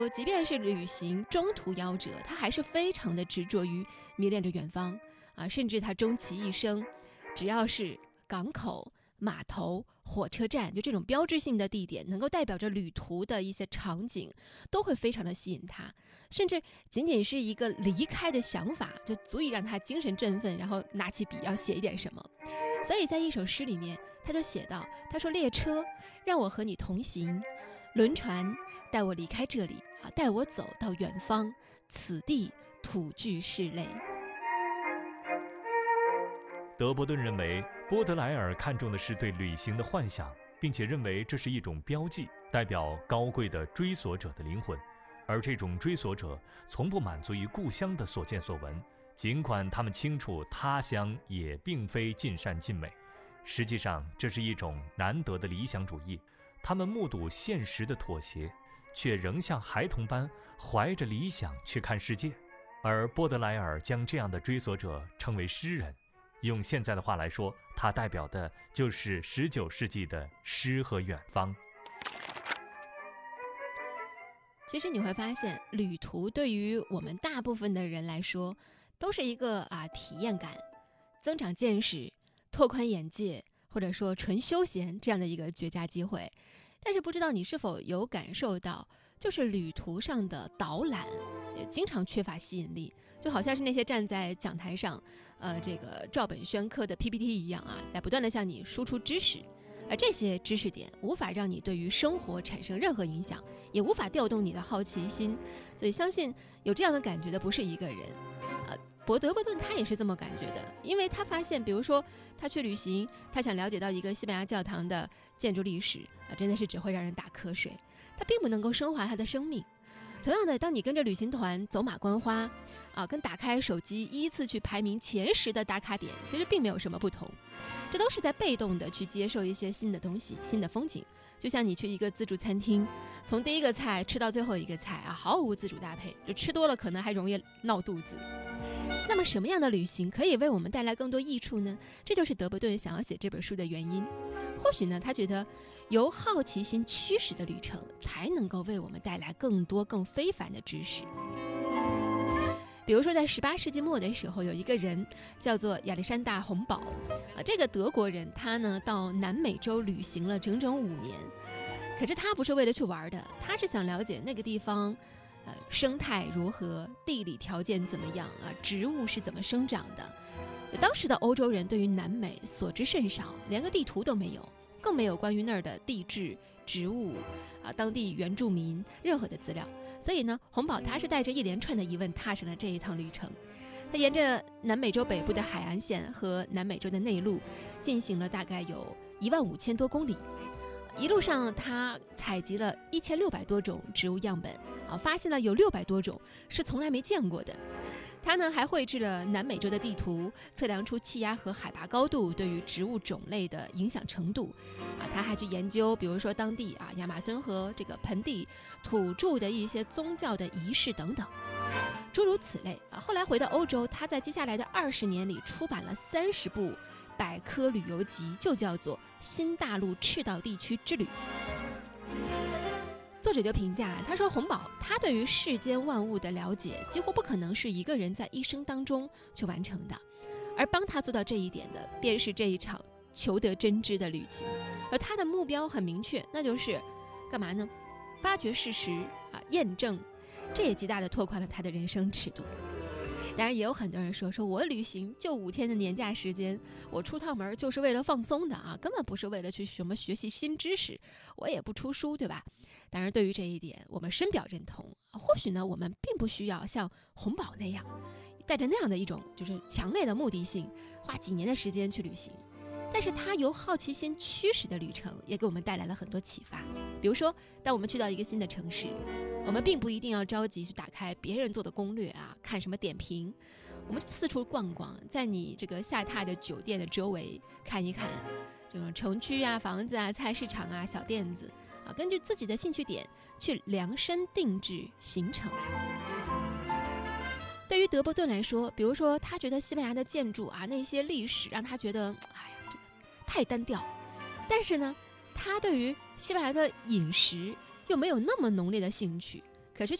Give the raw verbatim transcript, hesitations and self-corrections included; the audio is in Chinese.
即便是旅行中途夭折，他还是非常的执着于迷恋着远方啊，甚至他终其一生，只要是港口、码头、火车站，就这种标志性的地点，能够代表着旅途的一些场景，都会非常的吸引他，甚至仅仅是一个离开的想法，就足以让他精神振奋，然后拿起笔要写一点什么。所以在一首诗里面，他就写道，他说：列车让我和你同行，轮船带我离开这里啊，带我走到远方，此地土具是泪。 德伯顿认为，波德莱尔看重的是对旅行的幻想，并且认为这是一种标记，代表高贵的追索者的灵魂。而这种追索者从不满足于故乡的所见所闻，尽管他们清楚他乡也并非尽善尽美。实际上，这是一种难得的理想主义，他们目睹现实的妥协，却仍像孩童般怀着理想去看世界。而波德莱尔将这样的追索者称为诗人，用现在的话来说，它代表的就是十九世纪的诗和远方。 其实你会发现，旅途对于我们大部分的人来说，都是一个啊体验感、增长见识、拓宽眼界，或者说纯休闲这样的一个绝佳机会。但是不知道你是否有感受到，就是旅途上的导览也经常缺乏吸引力，就好像是那些站在讲台上呃，这个照本宣科的 P P T 一样啊，在不断的向你输出知识，而这些知识点无法让你对于生活产生任何影响，也无法调动你的好奇心。所以相信有这样的感觉的不是一个人啊。伯德伯顿他也是这么感觉的，因为他发现，比如说他去旅行，他想了解到一个西班牙教堂的建筑历史啊，真的是只会让人打瞌睡，他并不能够升华他的生命。同样的，当你跟着旅行团走马观花啊，跟打开手机依次去排名前十的打卡点其实并没有什么不同，这都是在被动的去接受一些新的东西、新的风景。就像你去一个自助餐厅，从第一个菜吃到最后一个菜啊，毫无自主搭配，就吃多了可能还容易闹肚子。那么什么样的旅行可以为我们带来更多益处呢？这就是德伯顿想要写这本书的原因。或许呢，他觉得由好奇心驱使的旅程才能够为我们带来更多更非凡的知识。比如说在十八世纪末的时候，有一个人叫做亚历山大·洪堡啊，这个德国人他呢到南美洲旅行了整整五年。可是他不是为了去玩的，他是想了解那个地方呃，生态如何，地理条件怎么样啊？植物是怎么生长的？当时的欧洲人对于南美所知甚少，连个地图都没有，更没有关于那儿的地质、植物啊、当地原住民任何的资料。所以呢，洪堡他是带着一连串的疑问踏上了这一趟旅程。他沿着南美洲北部的海岸线和南美洲的内陆，进行了大概有一万五千多公里。一路上，他采集了一千六百多种植物样本啊，发现了有六百多种是从来没见过的。他呢还绘制了南美洲的地图，测量出气压和海拔高度对于植物种类的影响程度啊。他还去研究，比如说当地啊亚马孙河这个盆地土著的一些宗教的仪式等等，诸如此类啊。后来回到欧洲，他在接下来的二十年里出版了三十部百科旅游集，就叫做《新大陆赤道地区之旅》。作者就评价，他说洪堡他对于世间万物的了解几乎不可能是一个人在一生当中去完成的，而帮他做到这一点的便是这一场求得真知的旅行。而他的目标很明确，那就是干嘛呢？发掘事实啊，验证，这也极大的拓宽了他的人生尺度。当然也有很多人说说我旅行就五天的年假时间，我出趟门就是为了放松的啊，根本不是为了去什么学习新知识，我也不出书，对吧？当然对于这一点我们深表认同。或许呢我们并不需要像洪堡那样带着那样的一种就是强烈的目的性，花几年的时间去旅行，但是它由好奇心驱使的旅程也给我们带来了很多启发。比如说当我们去到一个新的城市，我们并不一定要着急去打开别人做的攻略啊，看什么点评，我们就四处逛逛，在你这个下榻的酒店的周围看一看这种城区啊、房子啊、菜市场啊、小店子啊，根据自己的兴趣点去量身定制行程。对于德伯顿来说，比如说他觉得西班牙的建筑啊，那些历史让他觉得哎呀这个太单调，但是呢他对于西班牙的饮食又没有那么浓烈的兴趣